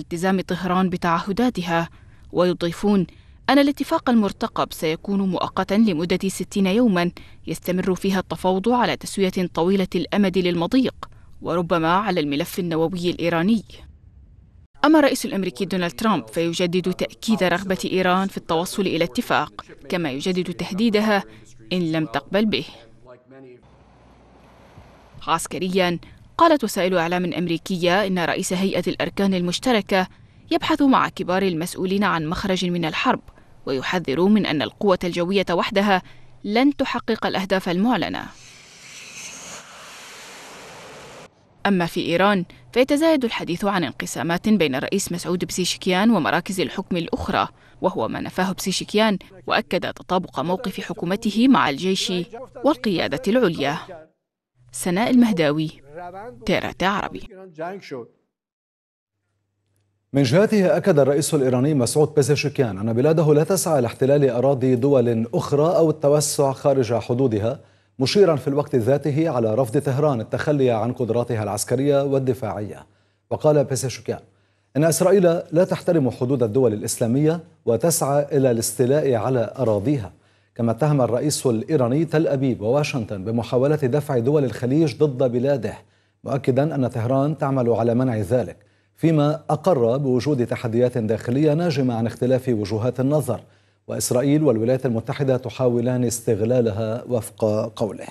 التزام طهران بتعهداتها، ويضيفون أن الاتفاق المرتقب سيكون مؤقتاً لمدة 60 يوماً يستمر فيها التفاوض على تسوية طويلة الأمد للمضيق، وربما على الملف النووي الإيراني. أما الرئيس الأمريكي دونالد ترامب فيجدد تأكيد رغبة إيران في التوصل إلى اتفاق، كما يجدد تهديدها إن لم تقبل به. عسكرياً، قالت وسائل إعلام أمريكية إن رئيس هيئة الأركان المشتركة يبحث مع كبار المسؤولين عن مخرج من الحرب، ويحذر من أن القوة الجوية وحدها لن تحقق الأهداف المعلنة. أما في إيران فيتزايد الحديث عن انقسامات بين الرئيس مسعود بزيشكيان ومراكز الحكم الأخرى، وهو ما نفاه بزيشكيان، وأكد تطابق موقف حكومته مع الجيش والقيادة العليا. سناء المهداوي، TRT عربي. من جهته أكد الرئيس الإيراني مسعود بزيشكيان أن بلاده لا تسعى لاحتلال أراضي دول أخرى أو التوسع خارج حدودها، مشيرا في الوقت ذاته على رفض طهران التخلي عن قدراتها العسكرية والدفاعية. وقال بزيشكيان إن إسرائيل لا تحترم حدود الدول الإسلامية وتسعى إلى الاستيلاء على أراضيها. كما اتهم الرئيس الإيراني تل أبيب وواشنطن بمحاولة دفع دول الخليج ضد بلاده، مؤكدا أن طهران تعمل على منع ذلك، فيما أقر بوجود تحديات داخلية ناجمة عن اختلاف وجهات النظر، وإسرائيل والولايات المتحدة تحاولان استغلالها وفق قوله.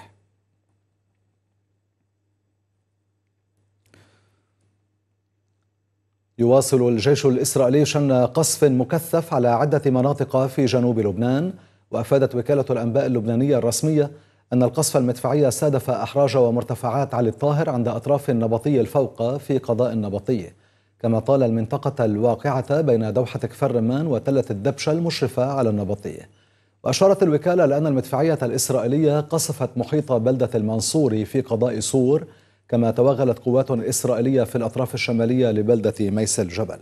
يواصل الجيش الإسرائيلي شن قصف مكثف على عدة مناطق في جنوب لبنان، وأفادت وكالة الأنباء اللبنانية الرسمية أن القصف المدفعي استهدف أحراج ومرتفعات علي الطاهر عند أطراف النبطي الفوق في قضاء النبطية، كما طال المنطقة الواقعة بين دوحة كفر رمان وتلة الدبشة المشرفة على النبطية. وأشارت الوكالة لأن المدفعية الإسرائيلية قصفت محيط بلدة المنصوري في قضاء صور، كما توغلت قوات إسرائيلية في الأطراف الشمالية لبلدة ميس الجبل.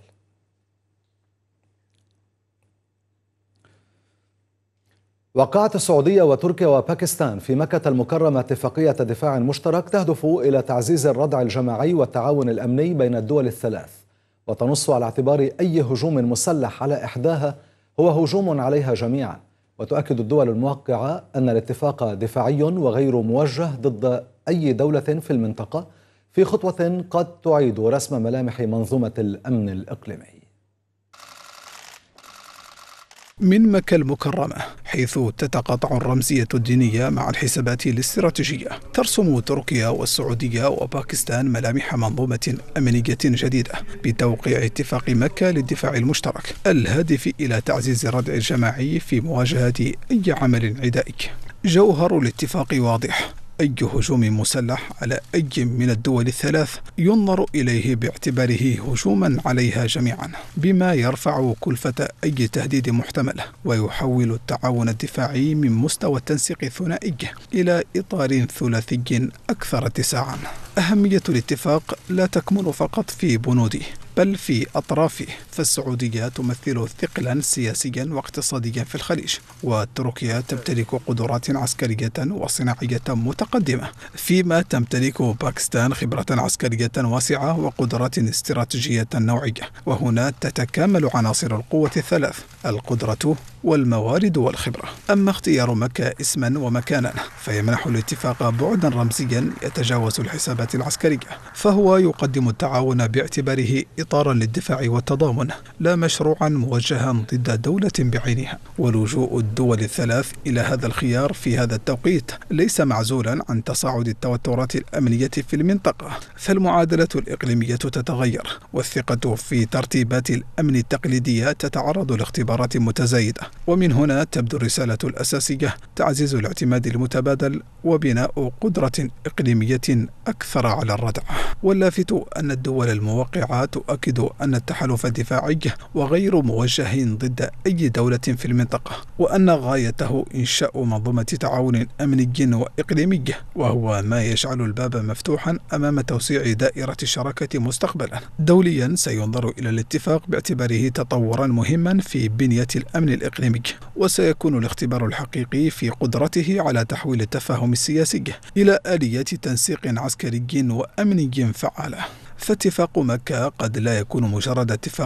وقعت السعودية وتركيا وباكستان في مكة المكرمة اتفاقية دفاع مشترك تهدف إلى تعزيز الردع الجماعي والتعاون الأمني بين الدول الثلاث، وتنص على اعتبار أي هجوم مسلح على إحداها هو هجوم عليها جميعا. وتؤكد الدول الموقعة أن الاتفاق دفاعي وغير موجه ضد أي دولة في المنطقة، في خطوة قد تعيد رسم ملامح منظومة الأمن الإقليمي. من مكة المكرمة، حيث تتقاطع الرمزية الدينية مع الحسابات الاستراتيجية، ترسم تركيا والسعودية وباكستان ملامح منظومة أمنية جديدة بتوقيع اتفاق مكة للدفاع المشترك الهادف إلى تعزيز الردع الجماعي في مواجهة أي عمل عدائي. جوهر الاتفاق واضح: أي هجوم مسلح على أي من الدول الثلاث ينظر إليه باعتباره هجوما عليها جميعا، بما يرفع كلفة أي تهديد محتمل، ويحول التعاون الدفاعي من مستوى التنسيق الثنائي إلى إطار ثلاثي أكثر اتساعا. أهمية الاتفاق لا تكمن فقط في بنوده بل في أطرافه، فالسعودية تمثل ثقلا سياسيا واقتصاديا في الخليج، وتركيا تمتلك قدرات عسكرية وصناعية متقدمة، فيما تمتلك باكستان خبرة عسكرية واسعة وقدرات استراتيجية نوعية. وهنا تتكامل عناصر القوة الثلاث: القدرة والموارد والخبرة. أما اختيار مكة اسما ومكانا فيمنح الاتفاق بعدا رمزيا يتجاوز الحسابات العسكرية، فهو يقدم التعاون باعتباره إطارا للدفاع والتضامن، لا مشروعا موجها ضد دولة بعينها. ولجوء الدول الثلاث إلى هذا الخيار في هذا التوقيت ليس معزولا عن تصاعد التوترات الأمنية في المنطقة، فالمعادلة الإقليمية تتغير، والثقة في ترتيبات الأمن التقليدية تتعرض لاختبارات متزايدة. ومن هنا تبدو الرسالة الأساسية: تعزيز الاعتماد المتبادل وبناء قدرة إقليمية أكثر على الردع. واللافت أن الدول الموقعة تؤكد أن التحالف الدفاعي وغير موجه ضد أي دولة في المنطقة، وأن غايته إنشاء منظومة تعاون أمني وإقليمي، وهو ما يجعل الباب مفتوحا أمام توسيع دائرة الشراكة مستقبلا. دوليا سينظر إلى الاتفاق باعتباره تطورا مهما في بنية الأمن الإقليمي، وسيكون الاختبار الحقيقي في قدرته على تحويل التفاهم السياسي إلى آليات تنسيق عسكري وأمني فعالة. فاتفاق مكة قد لا يكون مجرد اتفاق